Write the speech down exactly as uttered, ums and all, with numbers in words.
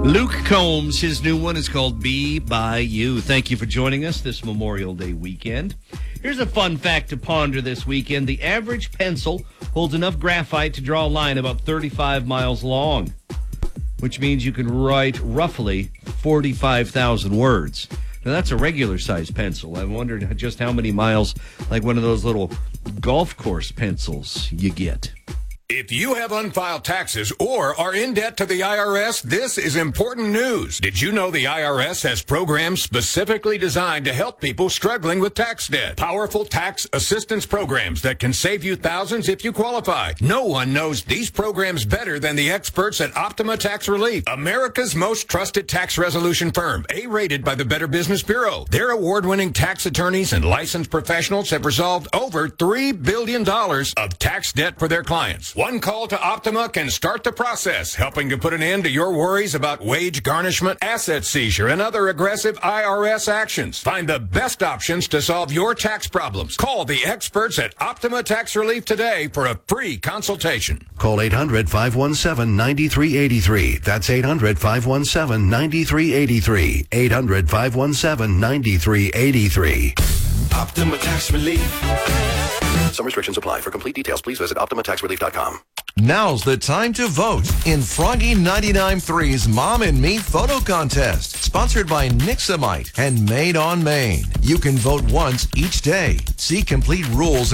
Luke Combs, his new one is called Be By You. Thank you for joining us this Memorial Day weekend. Here's a fun fact to ponder this weekend. The average pencil holds enough graphite to draw a line about thirty-five miles long, which means you can write roughly forty-five thousand words. Now, that's a regular-sized pencil. I wondered just how many miles, like one of those little golf course pencils, you get. If you have unfiled taxes or are in debt to the I R S, this is important news. Did you know the I R S has programs specifically designed to help people struggling with tax debt? Powerful tax assistance programs that can save you thousands if you qualify. No one knows these programs better than the experts at Optima Tax Relief, America's most trusted tax resolution firm, A-rated by the Better Business Bureau. Their award-winning tax attorneys and licensed professionals have resolved over three billion dollars of tax debt for their clients. One call to Optima can start the process, helping to put an end to your worries about wage garnishment, asset seizure, and other aggressive I R S actions. Find the best options to solve your tax problems. Call the experts at Optima Tax Relief today for a free consultation. Call eight hundred, five one seven, nine three eight three. That's eight hundred, five one seven, nine three eight three. eight hundred, five one seven, nine three eight three. Optima Tax Relief. Some restrictions apply. For complete details, please visit optima tax relief dot com. Now's the time to vote in Froggy ninety-nine point three's Mom and Me Photo Contest, sponsored by Nixamite and Made on Maine. You can vote once each day. See complete rules